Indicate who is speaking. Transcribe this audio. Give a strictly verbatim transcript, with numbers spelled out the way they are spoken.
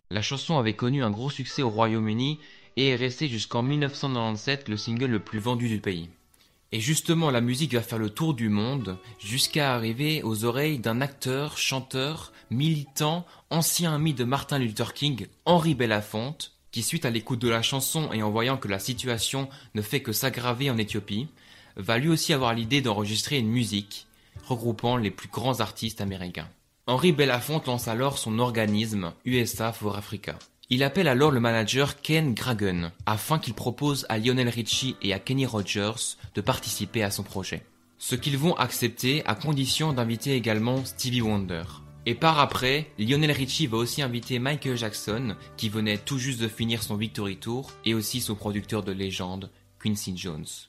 Speaker 1: La chanson avait connu un gros succès au Royaume-Uni et est restée jusqu'en mille neuf cent quatre-vingt-dix-sept le single le plus vendu du pays. Et justement, la musique va faire le tour du monde jusqu'à arriver aux oreilles d'un acteur, chanteur, militant, ancien ami de Martin Luther King, Henri Belafonte, qui suite à l'écoute de la chanson et en voyant que la situation ne fait que s'aggraver en Éthiopie, va lui aussi avoir l'idée d'enregistrer une musique regroupant les plus grands artistes américains. Henri Belafonte lance alors son organisme U S A for Africa. Il appelle alors le manager Ken Gragen afin qu'il propose à Lionel Richie et à Kenny Rogers de participer à son projet. Ce qu'ils vont accepter à condition d'inviter également Stevie Wonder. Et par après, Lionel Richie va aussi inviter Michael Jackson qui venait tout juste de finir son Victory Tour et aussi son producteur de légende, Quincy Jones.